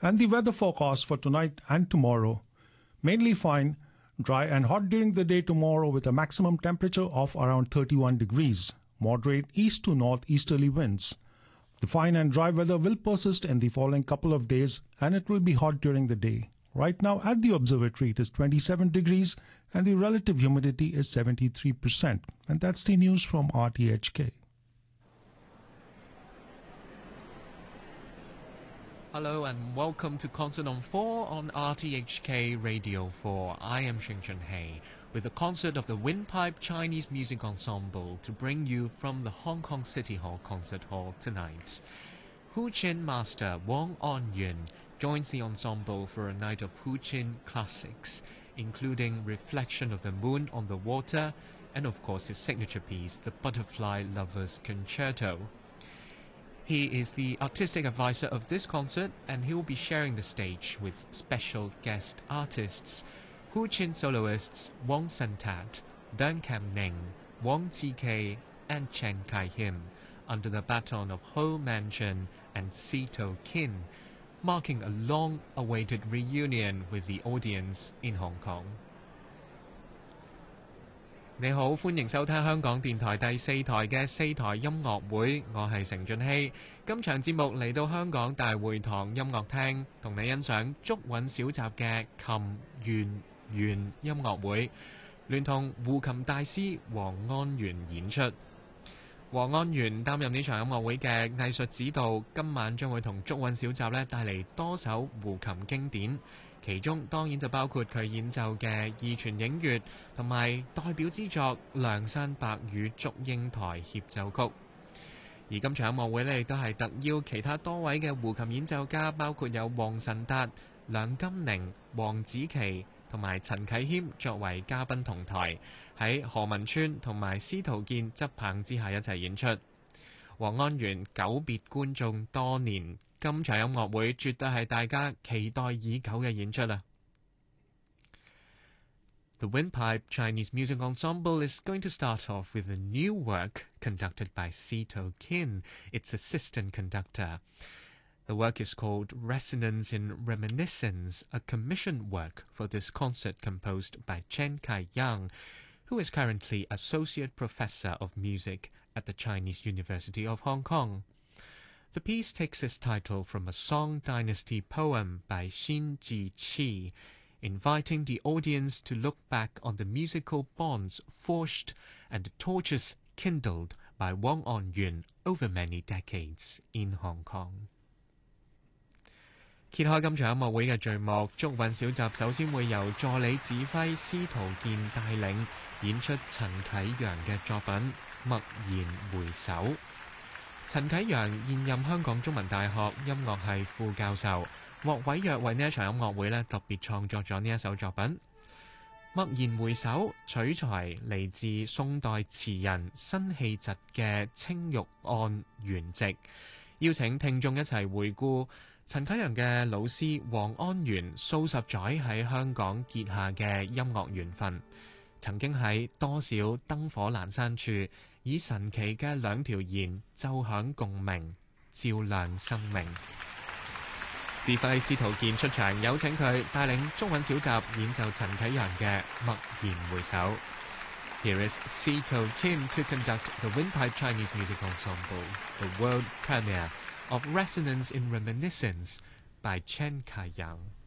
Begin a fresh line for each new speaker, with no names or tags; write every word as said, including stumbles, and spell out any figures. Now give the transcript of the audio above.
And the weather forecast for tonight and tomorrow, mainly fine, dry and hot during the day tomorrow with a maximum temperature of around thirty-one degrees. Moderate east to northeasterly winds. The fine and dry weather will persist in the following couple of days and it will be hot during the day. Right now at the observatory it is twenty-seven degrees and the relative humidity is seventy-three percent. And that's the news from R T H K.
Hello and welcome to Concert on four on R T H K Radio four. I am Sheng Chun-hei with a concert of the Windpipe Chinese Music Ensemble to bring you from the Hong Kong City Hall Concert Hall tonight. Hu Qin master Wang On-yun joins the ensemble for a night of Hu Qin classics, including Reflection of the Moon on the Water and of course his signature piece, the Butterfly Lovers Concerto. He is the artistic advisor of this concert and he will be sharing the stage with special guest artists, Hu Qin soloists Wang Sen-tat, Deng Kam-ning, Wang Ji-kei and Chen Kai-him, under the baton of Ho Man-chun and Sito Kin, marking a long-awaited reunion with the audience in Hong Kong. 你好，歡迎收聽香港電台第四台嘅四台音樂會，我係成俊熙。今場節目嚟到香港大會堂音樂廳，同你欣賞竹韻小集嘅琴弦弦音樂會，聯同胡琴大師黃安源演出。黃安源擔任呢場音樂會嘅藝術指導，今晚將會同竹韻小集咧帶嚟多首胡琴經典。其中當然就包括佢演奏嘅《義傳影月》同埋代表之作《梁山伯與祝英台協奏曲》。而今場音樂會呢亦都係特邀其他多位嘅胡琴演奏家，包括有黃晨達、梁金寧、黃子琪同埋陳啟謙作為嘉賓同台，喺何文川同埋司徒健執棒之下一齊演出。黃安源久別觀眾多年，今場音樂會絕對係大家期待已久嘅演出啦。The Windpipe Chinese Music Ensemble is going to start off with a new work conducted by Sito Kin, its assistant conductor. The work is called Resonance in Reminiscence, a commissioned work for this concert composed by Chen Kai-yang, who is currently Associate Professor of Music at the Chinese University of Hong Kong. The piece takes its title from a Song Dynasty poem by Xin Ji-qi, inviting the audience to look back on the musical bonds forged and the torches kindled by Wang On-yun over many decades in Hong Kong. 揭開今場音樂會嘅序幕，竹韻小集首先會由助理指揮司徒健帶領演出陳啟陽嘅作品《默然回首》。陳啟陽現任香港中文大學音樂系副教授，獲委約為呢一場音樂會呢特別創作咗呢一首作品。《默然回首》取材嚟自宋代詞人辛棄疾嘅《青玉案元夕》，邀請聽眾一齊回顧陳啟陽嘅老師黃安源數十載喺香港結下嘅音樂緣分，曾經喺多少燈火闌珊處以神奇嘅兩條弦奏響共鳴，照亮生命。指揮司徒健出場，有請佢帶領竹韻小集演奏陳啟陽嘅《默然回首》。Here is Sito Kin to conduct the Windpipe Chinese Music Ensemble, the world premiere of Resonance in Reminiscence by Chen Kai-yang.